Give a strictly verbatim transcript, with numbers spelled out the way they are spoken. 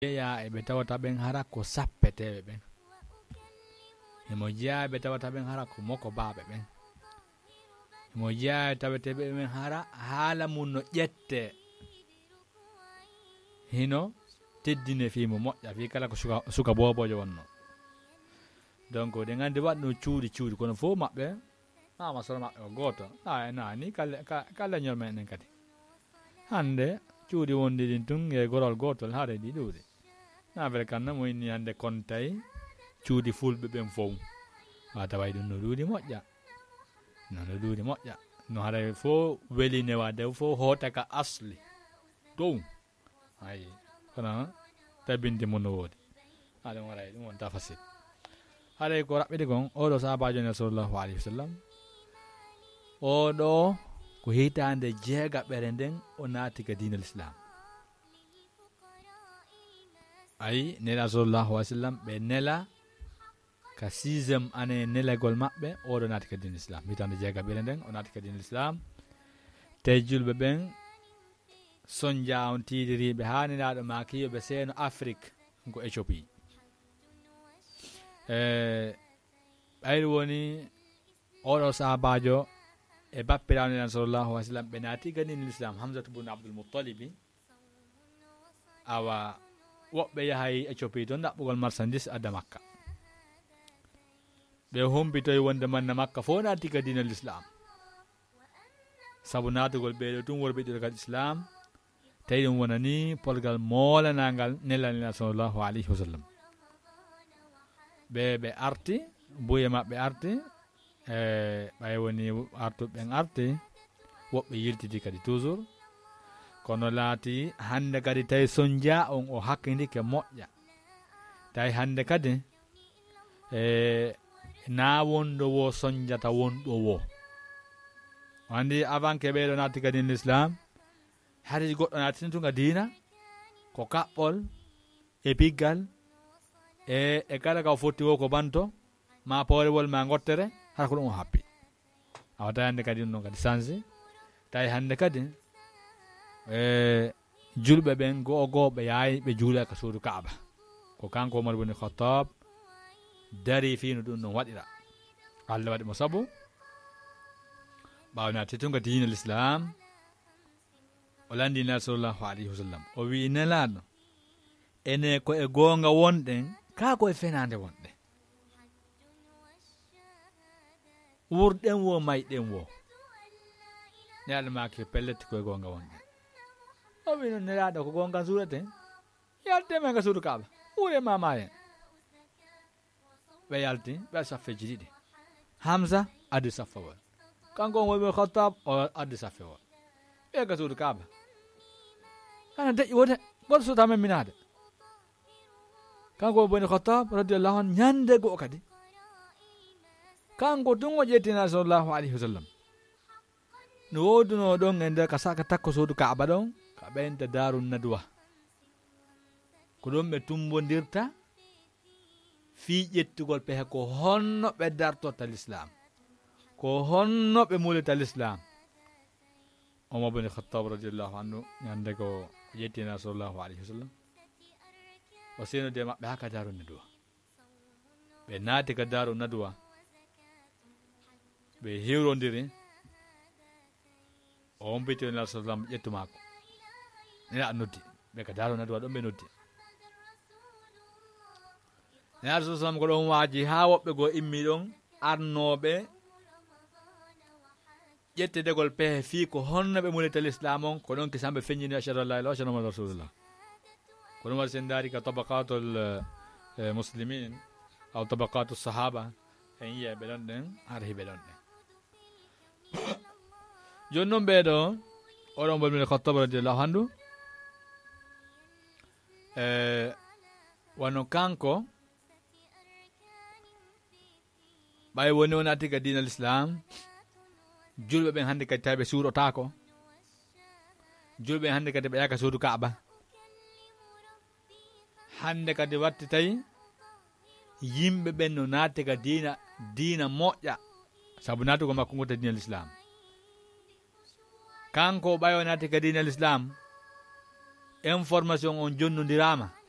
ya e ɓe tawata ɓen hara ko sappeteɓe ɓen, emo jeeya ɓe tawata ɓen hara ko moko baaɓe ɓen, emo jeeya taweteɓe ɓen hara haala mum no ƴette hino teddine fimo moƴƴa fi kala ko suka, suka bobojo wonno. Donc ɗe gandi waɗno cuuɗi cuuɗi kono fof maɓɓe ha masoro maɓɓe ko goto a nani kala ñol men kadi hande cuuɗi wondi ɗin tun e gorol gotol haare ɗi ɗuuɗi na vele kanna mo inni hande kontay cuuɗi fulɓe ɓen fof ha taway ɗum no ɗuuɗi moƴƴa no no ɗuuɗi moƴƴa no haara fof welinewa dew fof hootaka asli dow ayi kono tabinde mum no woodi haɗum waray ɗum wonta facile. haɗay ko raɓɓiɗi kon oɗo sahabajo nen sallllahu alayhi wa sallam oɗo ko hitande jeegaɓere nden o naati ka diinal islam. ayi nela sallllahu alayhi wa sallam ɓe nela ka sixiéme année nelagol maɓɓe oɗo naati ka diinal islam, hitande jeegaɓere nden o naati ka diinal islam. tawi julɓe ɓen sonja on tidiriɓe ha nelaɗo makiyoɓe seeno afrique ko éthiopie. e ɓayri woni oɗo sahabajo e bappirawo nen sallllahu alayhi wa sallam ɓe naati ka diinal islam. hamsatu bun abdoul muttalibi awa woɓɓe yahay éthiopie to daɓɓugol marchandise adda makka, ɓe humpitoy wonde manna makka fo naati ka diinal islam saabu naatugol ɓeɗo tum worɓe ɗiɗo kadi islam tawi ɗum wonani polgal molanagal nelanila sallllahu alayhi wa sallam. ɓe ɓe arti buye maɓɓe arti e ɓay woni artuɓe ɓen arti woɓɓe yiltidi kadi toujours kono laati hande kadi tawi sonja on o hakkidike moƴƴa tawi hande kadi e na wonɗo wo sonjata wonɗo wo andi avant ke ɓeɗo naati kadi l'islam hari goɗɗo naatini tunga diina ko kaɓɓol e piggal e e kala ka fotti wo ko banto ma poorewol ma gottere hara ko ɗum o happi awata hande kadi ɗum ɗon kadi changé tawi hande kadi e julɓe ɓen goo goo ɓe yaayi ɓe juula ka suudu kaaba ko kanko Omar ibn Khattab dari fino ɗum ɗon waɗira. Allah waɗi mo sabu ɓawna tetunga diina l'islam o landi nelaɗo sallllahu alayhi wa sallam o wi nelaɗo ene ko e goonga wonɗen ka ko e fenade wonɗen wurɗen wo mayɗen wo nelaɗo maki pellete koye goonga wonɗen o wi noon nelaɗo ko gonga suureten yaltemen ka suudu kaaba ɓuure mama hen ɓe yalti ɓe saffeji ɗiɗi Hamza addi saffawol kanko on woɓe Khattab o addi saffewol ɓe ka suudu kaaba ana deƴƴi wode goto sota men minade kanko boni Khattab radiallahu anhu ñande goo kadi kanko tun o ƴettina sallllahu alayhi wa sallam no woduno ɗon e nder ka saka takko suudu kaaba ɗon ka ɓenta daru nadwa ko ɗon ɓe tumbodirta fi ƴettugol pehe ko honno ɓe dartorta l'islam ko honno ɓe mulita l'islam. Omar ibn Khattab radiallahu anhu ñande ko ƴettina sallllahu alayhi wa sallam o senode maɓɓe ha ka daru nadwa ɓe naati ka daru nadwa ɓe hiwrodiri o wompiti nelaɗo sallallahu alayhi wa sallam ƴettu mako nelaɗo noddi ɓe ka daru nadwa ɗon ɓe noddi nelaɗo sallallahu alayhi wa sallam ko ɗon waaji ha woɓɓe goo immi ɗon arnoɓe ƴettedegol pehe fii ko honno ɓe mulita l'islam on ko ɗon kisamɓe feññini ashhadu an la ilaha illallah muhammadur rasulullah ko ɗum waɗi sen daari ka tabaqatul muslimin aw tabaqatu sahaba en yiya ɓe ɗon ɗen har hiɓe ɗon ɗen joni noon ɓeeɗo oɗon bolmine Khattab radiallahu anhu e wano kanko ɓay woni o naati ka diina l'islam julɓe ɓen hannde kadi tawi ɓe suurotako julɓe ɓen hannde kadi ɓe yaka suudu kaaba hannde kadi watti tawi yimɓe ɓen no naati ka diina diina moƴƴa saabu naatugo makko gota diina l'islam kanko ɓayo naati ka diina l'islam information on jonnodirama